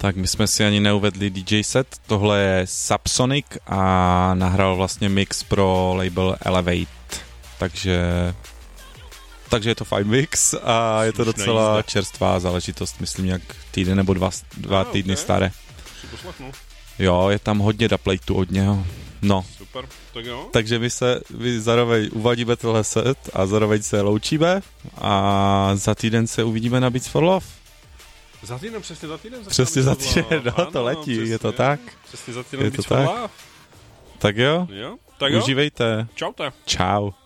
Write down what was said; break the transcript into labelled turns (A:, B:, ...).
A: Tak my jsme si ani neuvedli DJ set, tohle je Subsonic a nahrál vlastně mix pro label Elevate, takže je to fajn mix a je to docela čerstvá záležitost, myslím nějak týden nebo dva týdny staré. Jo, je tam hodně dubplateů od něho. No.
B: Super, tak jo.
A: Takže vy zároveň uvádíme tenhle set a zároveň se loučíme a za týden se uvidíme na Beats for Love.
B: Přesně za týden.
A: Přesně za týden, no, to letí, přesně, je to tak.
B: Přesně za týden Beats for Love.
A: Tak jo,
B: Tak jo.
A: Užívejte.
B: Čaute.
A: Čau.